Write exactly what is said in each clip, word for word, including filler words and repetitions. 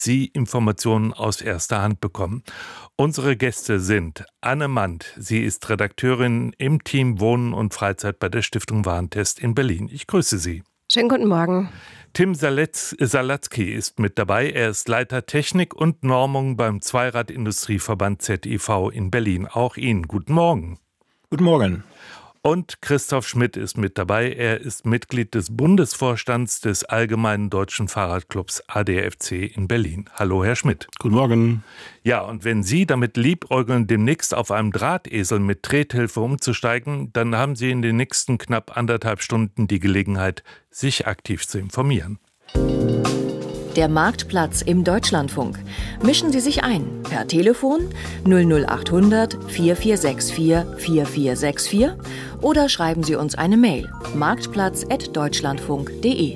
Sie Informationen aus erster Hand bekommen. Unsere Gäste sind Anne Mand. Sie ist Redakteurin im Team Wohnen und Freizeit bei der Stiftung Warentest in Berlin. Ich grüße Sie. Schönen guten Morgen. Tim Saletz, Salatzky ist mit dabei. Er ist Leiter Technik und Normung beim Zweirad-Industrieverband Z I V in Berlin. Auch Ihnen guten Morgen. Guten Morgen. Und Christoph Schmidt ist mit dabei. Er ist Mitglied des Bundesvorstands des Allgemeinen Deutschen Fahrradclubs A D F C in Berlin. Hallo, Herr Schmidt. Guten Morgen. Ja, und wenn Sie damit liebäugeln, demnächst auf einem Drahtesel mit Trethilfe umzusteigen, dann haben Sie in den nächsten knapp anderthalb Stunden die Gelegenheit, sich aktiv zu informieren. Der Marktplatz im Deutschlandfunk. Mischen Sie sich ein per Telefon null null acht hundert vier vier sechs vier vier vier sechs vier oder schreiben Sie uns eine Mail marktplatz at deutschlandfunk punkt de.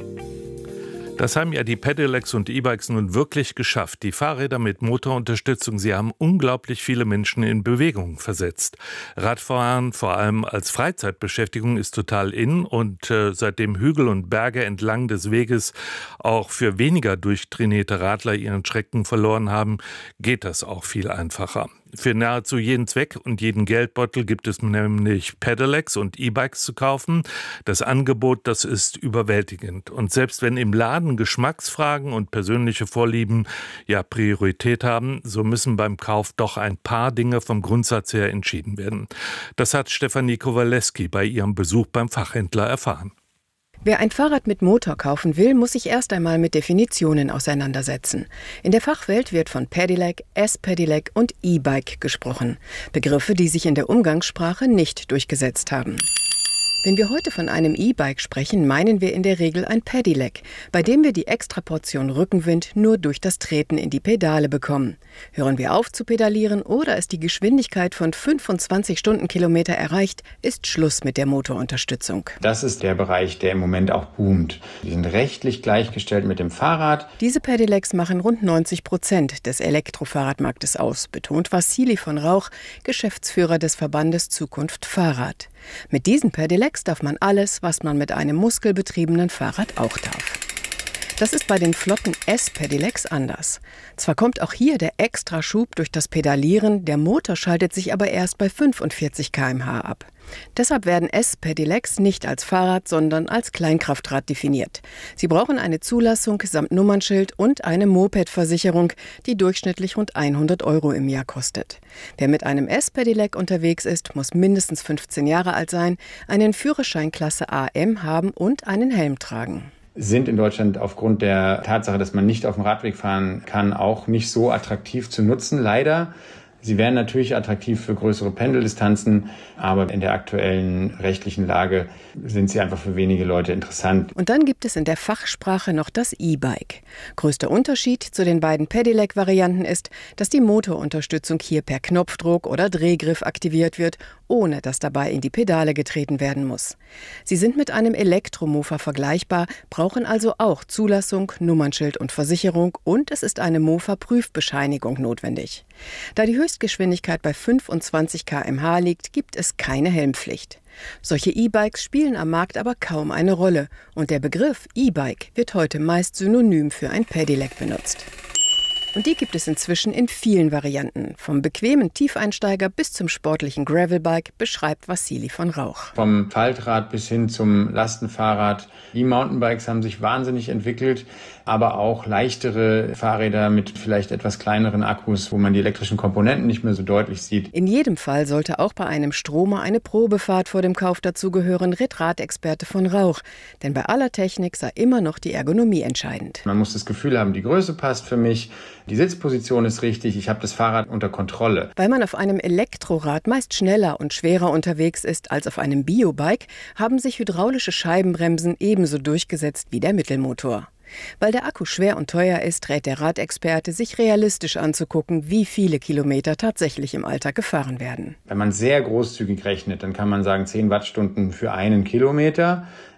Das haben ja die Pedelecs und E-Bikes nun wirklich geschafft. Die Fahrräder mit Motorunterstützung, sie haben unglaublich viele Menschen in Bewegung versetzt. Radfahren, vor allem als Freizeitbeschäftigung, ist total in und äh, seitdem Hügel und Berge entlang des Weges auch für weniger durchtrainierte Radler ihren Schrecken verloren haben, geht das auch viel einfacher. Für nahezu jeden Zweck und jeden Geldbeutel gibt es nämlich Pedelecs und E-Bikes zu kaufen. Das Angebot, das ist überwältigend. Und selbst wenn im Laden Geschmacksfragen und persönliche Vorlieben ja Priorität haben, so müssen beim Kauf doch ein paar Dinge vom Grundsatz her entschieden werden. Das hat Stefanie Kowaleski bei ihrem Besuch beim Fachhändler erfahren. Wer ein Fahrrad mit Motor kaufen will, muss sich erst einmal mit Definitionen auseinandersetzen. In der Fachwelt wird von Pedelec, S-Pedelec und E-Bike gesprochen. Begriffe, die sich in der Umgangssprache nicht durchgesetzt haben. Wenn wir heute von einem E-Bike sprechen, meinen wir in der Regel ein Pedelec, bei dem wir die Extraportion Rückenwind nur durch das Treten in die Pedale bekommen. Hören wir auf zu pedalieren oder ist die Geschwindigkeit von fünfundzwanzig Stundenkilometer erreicht, ist Schluss mit der Motorunterstützung. Das ist der Bereich, der im Moment auch boomt. Die sind rechtlich gleichgestellt mit dem Fahrrad. Diese Pedelecs machen rund neunzig Prozent des Elektrofahrradmarktes aus, betont Wassili von Rauch, Geschäftsführer des Verbandes Zukunft Fahrrad. Mit diesen Pedelecs darf man alles, was man mit einem muskelbetriebenen Fahrrad auch darf. Das ist bei den flotten S-Pedelecs anders. Zwar kommt auch hier der Extraschub durch das Pedalieren, der Motor schaltet sich aber erst bei fünfundvierzig Kilometer pro Stunde ab. Deshalb werden S-Pedelecs nicht als Fahrrad, sondern als Kleinkraftrad definiert. Sie brauchen eine Zulassung samt Nummernschild und eine Moped-Versicherung, die durchschnittlich rund hundert Euro im Jahr kostet. Wer mit einem S-Pedelec unterwegs ist, muss mindestens fünfzehn Jahre alt sein, einen Führerschein Klasse A M haben und einen Helm tragen. Sind in Deutschland aufgrund der Tatsache, dass man nicht auf dem Radweg fahren kann, auch nicht so attraktiv zu nutzen, leider. Sie wären natürlich attraktiv für größere Pendeldistanzen, aber in der aktuellen rechtlichen Lage sind sie einfach für wenige Leute interessant. Und dann gibt es in der Fachsprache noch das E-Bike. Größter Unterschied zu den beiden Pedelec-Varianten ist, dass die Motorunterstützung hier per Knopfdruck oder Drehgriff aktiviert wird, ohne dass dabei in die Pedale getreten werden muss. Sie sind mit einem Elektromofa vergleichbar, brauchen also auch Zulassung, Nummernschild und Versicherung und es ist eine Mofa-Prüfbescheinigung notwendig. Da die Höchstgeschwindigkeit bei fünfundzwanzig Kilometer pro Stunde liegt, gibt es keine Helmpflicht. Solche E-Bikes spielen am Markt aber kaum eine Rolle und der Begriff E-Bike wird heute meist synonym für ein Pedelec benutzt. Und die gibt es inzwischen in vielen Varianten. Vom bequemen Tiefeinsteiger bis zum sportlichen Gravelbike, beschreibt Wassili von Rauch. Vom Faltrad bis hin zum Lastenfahrrad. Die Mountainbikes haben sich wahnsinnig entwickelt, aber auch leichtere Fahrräder mit vielleicht etwas kleineren Akkus, wo man die elektrischen Komponenten nicht mehr so deutlich sieht. In jedem Fall sollte auch bei einem Stromer eine Probefahrt vor dem Kauf dazugehören, rät Radexperte von Rauch. Denn bei aller Technik sei immer noch die Ergonomie entscheidend. Man muss das Gefühl haben, die Größe passt für mich. Die Sitzposition ist richtig, ich habe das Fahrrad unter Kontrolle. Weil man auf einem Elektrorad meist schneller und schwerer unterwegs ist als auf einem Biobike, haben sich hydraulische Scheibenbremsen ebenso durchgesetzt wie der Mittelmotor. Weil der Akku schwer und teuer ist, rät der Radexperte, sich realistisch anzugucken, wie viele Kilometer tatsächlich im Alltag gefahren werden. Wenn man sehr großzügig rechnet, dann kann man sagen zehn Wattstunden für einen Kilometer.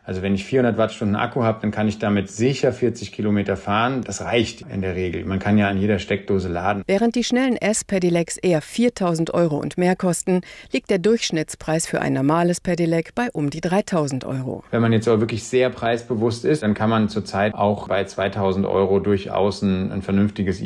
Also wenn ich vierhundert Wattstunden Akku habe, dann kann ich damit sicher vierzig Kilometer fahren. Das reicht in der Regel. Man kann ja an jeder Steckdose laden. Während die schnellen S-Pedelecs eher viertausend Euro und mehr kosten, liegt der Durchschnittspreis für ein normales Pedelec bei um die dreitausend Euro. Wenn man jetzt aber wirklich sehr preisbewusst ist, dann kann man zurzeit auch bei zweitausend Euro durchaus ein, ein vernünftiges